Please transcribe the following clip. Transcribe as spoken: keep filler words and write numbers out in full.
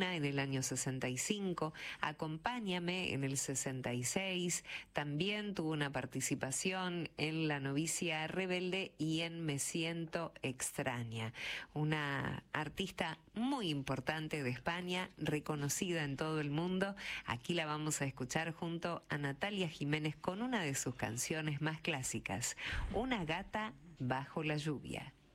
Luna en el año sesenta y cinco, Acompáñame en el sesenta y seis, también tuvo una participación en La novicia rebelde y en Me siento extraña. Una artista muy importante de España, reconocida en todo el mundo. Aquí la vamos a escuchar junto a Natalia Jiménez con una de sus canciones más clásicas, Una gata bajo la lluvia.